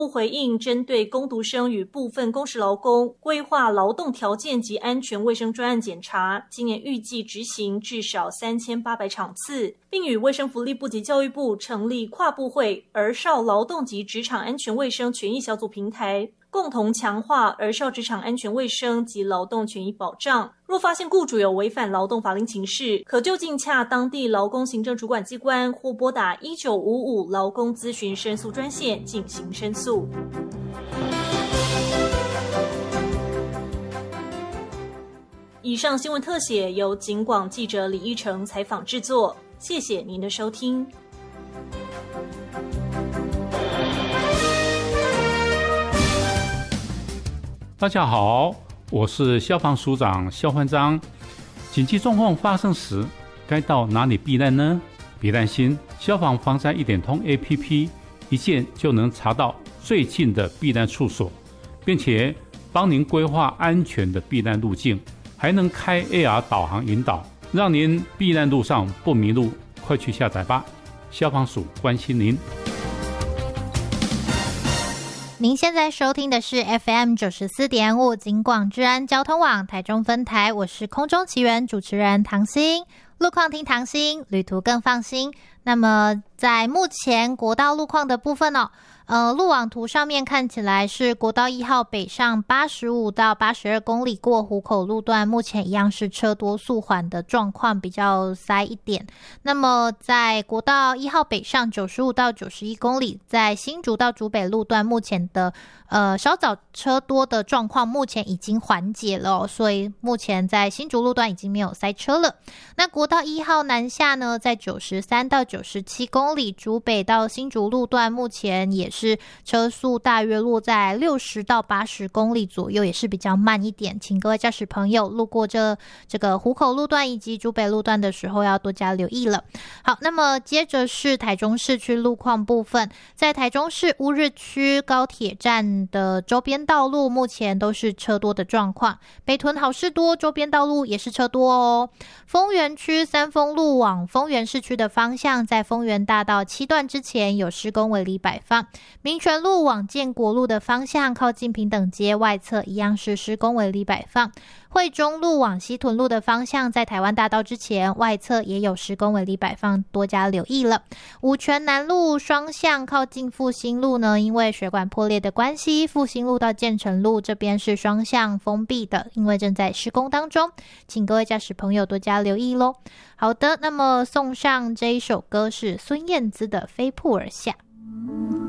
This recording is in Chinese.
回应针对工读生与部分工时劳工规划劳动条件及安全卫生专案检查，今年预计执行至少3800场次，并与卫生福利部及教育部成立跨部会儿少劳动及职场安全卫生权益小组平台，共同强化儿少职场安全卫生及劳动权益保障。若发现雇主有违反劳动法令情事，可就近洽当地劳工行政主管机关或拨打1955劳工咨询申诉专线进行申诉。以上新闻特写由警广记者李义成采访制作，谢谢您的收听。 大家好，我是消防署长肖焕章。紧急状况发生时，该到哪里避难呢？别担心，消防防灾一点通 APP 一键就能查到最近的避难处所，并且帮您规划安全的避难路径，还能开 AR 导航引导，让您避难路上不迷路。快去下载吧！消防署关心您。 您现在收听的是 FM 94.5警广治安交通网台中分台，我是空中奇缘主持人唐心。路况听唐心，旅途更放心。那么在目前国道路况的部分路网图上面看起来是国道1号北上85到82公里过湖口路段，目前一样是车多速缓的状况，比较塞一点。那么在国道1号北上95到91公里，在新竹到竹北路段，目前的稍早车多的状况目前已经缓解了，所以目前在新竹路段已经没有塞车了。那国道1号南下呢，在93到97公里，竹北到新竹路段目前也是车速大约落在60到80公里左右，也是比较慢一点，请各位驾驶朋友路过这个湖口路段以及竹北路段的时候要多加留意了。好，那么接着是台中市区路况部分，在台中市乌日区高铁站的周边道路目前都是车多的状况，北屯好事多周边道路也是车多哦。丰原区三丰路往丰原市区的方向，在丰原大道7段之前有施工围篱摆放，民权路往建国路的方向靠近平等街外侧一样是施工围篱摆放，惠中路往西屯路的方向，在台湾大道之前外侧也有施工围篱摆放，多加留意了。五权南路双向靠近复兴路呢，因为水管破裂的关系，复兴路到建成路这边是双向封闭的，因为正在施工当中，请各位驾驶朋友多加留意咯。好的，那么送上这一首歌是孙燕姿的《飞瀑而下》。